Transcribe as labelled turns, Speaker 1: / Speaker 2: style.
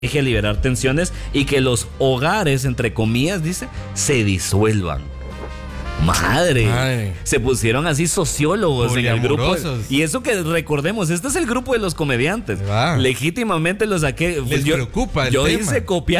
Speaker 1: deje de liberar tensiones y que los hogares, entre comillas, dice, se disuelvan. Madre. Se pusieron así sociólogos en el grupo. Y eso que recordemos, este es el grupo de los comediantes. Legítimamente lo saqué.
Speaker 2: Les preocupa el
Speaker 1: yo
Speaker 2: tema.
Speaker 1: hice copiar